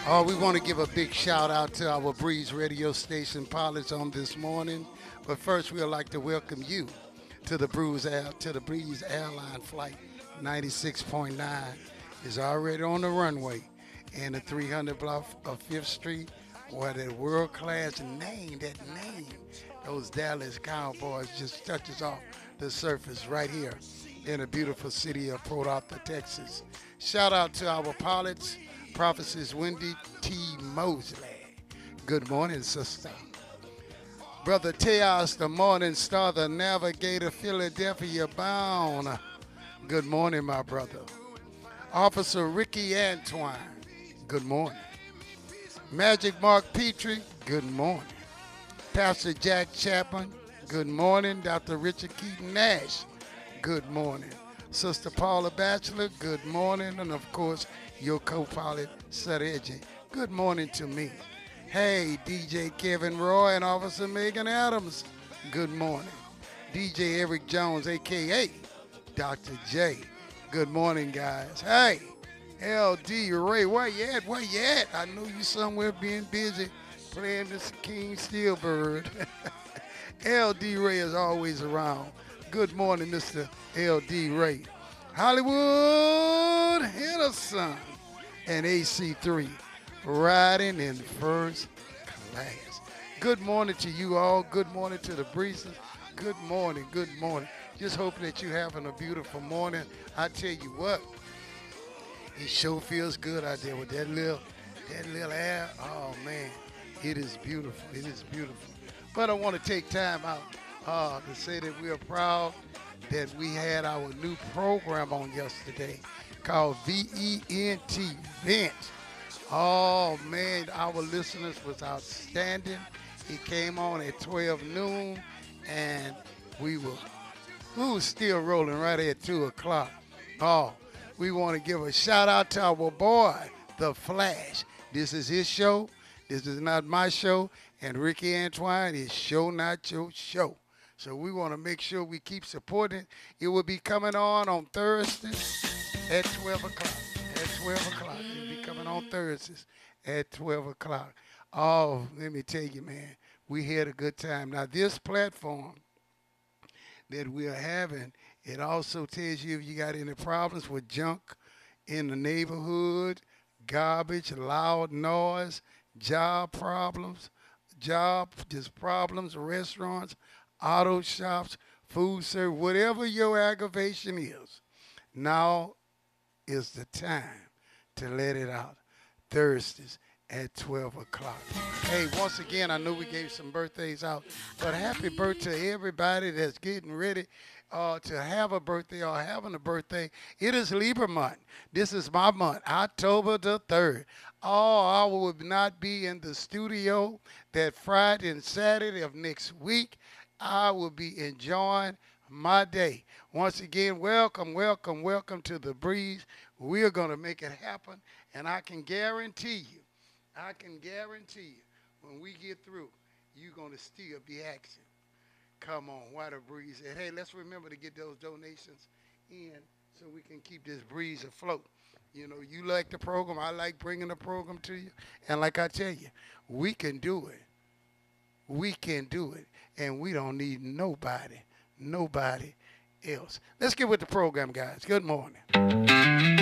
We want to give a big shout out to our Breeze radio station pilots on this morning. But first, we'd like to welcome you to the Breeze Airline Flight 96.9 is already on the runway in the 300 block of Fifth Street, where that world-class name, those Dallas Cowboys just touches off the surface right here in the beautiful city of Port Arthur, Texas. Shout out to our pilots, Prophetess Wendy T. Mosley. Good morning, sister. Brother Teos, the Morning Star, the Navigator, Philadelphia bound. Good morning, my brother. Officer Ricky Antoine. Good morning. Magic Mark Petrie. Good morning. Pastor Jack Chapman. Good morning. Dr. Richard Keaton Nash. Good morning. Sister Paula Batchelor. Good morning. And of course, your co-pilot, Sareji. Good morning to me. Hey, DJ Kevin Roy and Officer Megan Adams. Good morning. DJ Eric Jones, a.k.a. Dr. J. Good morning, guys. Hey, LD Ray, where you at? Where you at? I know you somewhere being busy playing this King Steelbird. LD Ray is always around. Good morning, Mr. LD Ray. Hollywood Henderson and AC3 riding in first class. Good morning to you all. Good morning to the Breezes. Good morning. Good morning. Just hoping that you're having a beautiful morning. I tell you what, it sure feels good out there with that little air. Oh man, it is beautiful. It is beautiful. But I want to take time out to say that we are proud that we had our new program on yesterday called VENT Vent. Oh man, our listeners was outstanding. It came on at 12 noon, and we were still rolling right at 2 o'clock. Oh, we want to give a shout out to our boy, The Flash. This is his show. This is not my show. And Ricky Antoine is show not your show. So we want to make sure we keep supporting. It will be coming on Thursday at 12 o'clock. At 12 o'clock. It will be coming on Thursdays at 12 o'clock. Oh, let me tell you, man, we had a good time. Now, this platform that we are having, it also tells you if you got any problems with junk in the neighborhood, garbage, loud noise, just problems, restaurants, auto shops, food service, whatever your aggravation is, now is the time to let it out. Thursdays at 12 o'clock. Hey, once again, I know we gave some birthdays out, but happy birthday to everybody that's getting ready to have a birthday or having a birthday. It is Libra month. This is my month, October the 3rd. Oh, I will not be in the studio that Friday and Saturday of next week. I will be enjoying my day. Once again, welcome to the Breeze. We're going to make it happen, and I can guarantee you, when we get through, you're going to still be asking, come on, why the Breeze? And hey, let's remember to get those donations in so we can keep this Breeze afloat. You know, you like the program, I like bringing the program to you. And like I tell you, we can do it. We can do it. And we don't need nobody else. Let's get with the program, guys. Good morning.